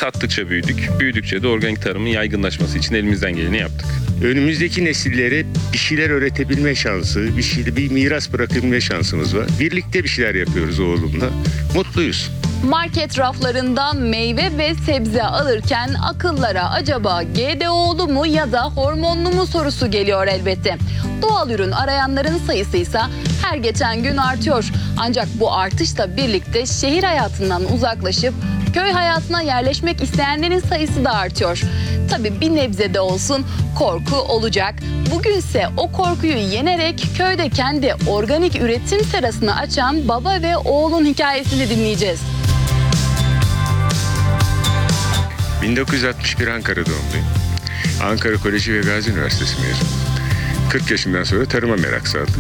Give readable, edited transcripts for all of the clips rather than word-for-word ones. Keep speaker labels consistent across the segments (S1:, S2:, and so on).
S1: sattıkça büyüdük. Büyüdükçe de organik tarımın yaygınlaşması için elimizden geleni yaptık.
S2: Önümüzdeki nesillere bir şeyler öğretebilme şansı, bir miras bırakabilme şansımız var. Birlikte bir şeyler yapıyoruz oğlumla. Mutluyuz.
S3: Market raflarından meyve ve sebze alırken akıllara acaba GDO'lu mu ya da hormonlu mu sorusu geliyor elbette. Doğal ürün arayanların sayısı ise her geçen gün artıyor. Ancak bu artışla birlikte şehir hayatından uzaklaşıp köy hayatına yerleşmek isteyenlerin sayısı da artıyor. Tabii bir nebze de olsun korku olacak. Bugünse o korkuyu yenerek köyde kendi organik üretim serasını açan baba ve oğlun hikayesini dinleyeceğiz.
S2: 1961 Ankara doğumluyum. Ankara Koleji ve Gazi Üniversitesi mezunu. 40 yaşından sonra tarıma merak saldık.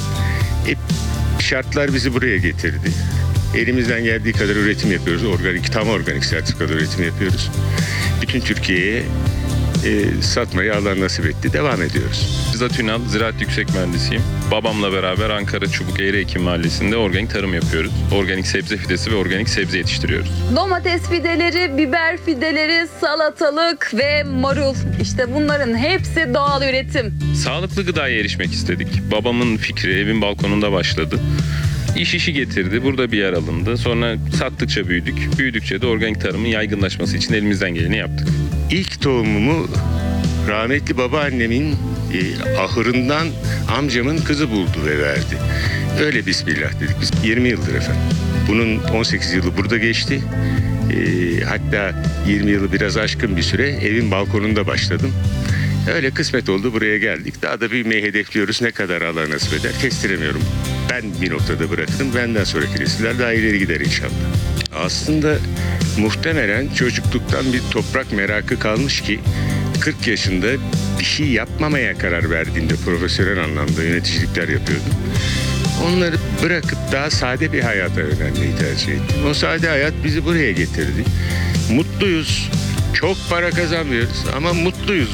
S2: Şartlar bizi buraya getirdi. Elimizden geldiği kadar üretim yapıyoruz. Tam organik sertifikalı üretim yapıyoruz. Bütün Türkiye'ye satmayı Allah nasip etti. Devam ediyoruz.
S1: Rıza Ünal, Ziraat Yüksek Mühendisiyim. Babamla beraber Ankara Çubuk Eğriekim Mahallesi'nde organik tarım yapıyoruz. Organik sebze fidesi ve organik sebze yetiştiriyoruz.
S3: Domates fideleri, biber fideleri, salatalık ve marul. İşte bunların hepsi doğal üretim.
S1: Sağlıklı gıdaya erişmek istedik. Babamın fikri evin balkonunda başladı. İş işi getirdi. Burada bir yer alındı. Sonra sattıkça büyüdük. Büyüdükçe de organik tarımın yaygınlaşması için elimizden geleni yaptık.
S2: İlk tohumumu rahmetli babaannemin ahırından amcamın kızı buldu ve verdi. Öyle bismillah dedik biz. 20 yıldır efendim. Bunun 18 yılı burada geçti. Hatta 20 yılı biraz aşkın bir süre evin balkonunda başladım. Öyle kısmet oldu, buraya geldik. Daha da büyümeyi hedefliyoruz. Ne kadar Allah nasip eder kestiremiyorum. Ben bir noktada bıraktım. Benden sonraki nesiller daha ileri gider inşallah. Aslında muhtemelen çocukluktan bir toprak merakı kalmış ki 40 yaşında bir şey yapmamaya karar verdiğimde profesyonel anlamda yöneticilikler yapıyordum. Onları bırakıp daha sade bir hayata yönelmeyi tercih ettim. O sade hayat bizi buraya getirdi. Mutluyuz. Çok para kazanmıyoruz ama mutluyuz.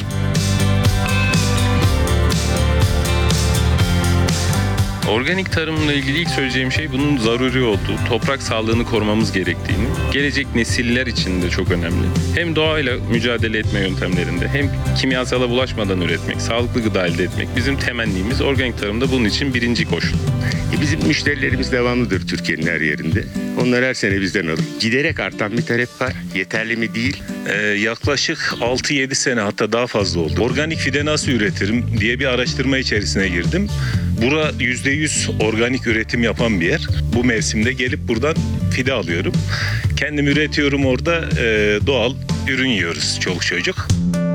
S1: Organik tarımla ilgili ilk söyleyeceğim şey bunun zaruri olduğu, toprak sağlığını korumamız gerektiğini, gelecek nesiller için de çok önemli. Hem doğayla mücadele etme yöntemlerinde hem kimyasala bulaşmadan üretmek, sağlıklı gıda elde etmek bizim temennimiz. Organik tarımda bunun için birinci koşul.
S2: Bizim müşterilerimiz devamlıdır Türkiye'nin her yerinde. Onlar her sene bizden alır. Giderek artan bir talep var. Yeterli mi değil?
S4: Yaklaşık 6-7 sene hatta daha fazla oldu. Organik fide nasıl üretirim diye bir araştırma içerisine girdim. Bura %100 organik üretim yapan bir yer. Bu mevsimde gelip buradan fide alıyorum. Kendim üretiyorum orada, doğal ürün yiyoruz çoluk çocuk.